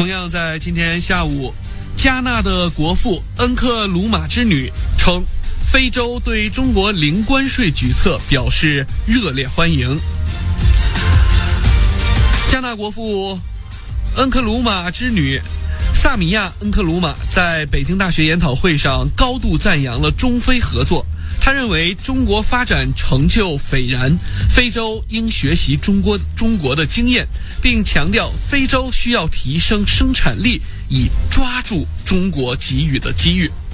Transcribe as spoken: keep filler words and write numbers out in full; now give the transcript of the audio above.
同样在今天下午，加纳的国父恩克鲁玛之女称，非洲对中国零关税举措表示热烈欢迎。加纳国父恩克鲁玛之女萨米亚·恩克鲁玛在北京大学研讨会上高度赞扬了中非合作。他认为中国发展成就斐然，非洲应学习中国中国的经验，并强调非洲需要提升生产力，以抓住中国给予的机遇。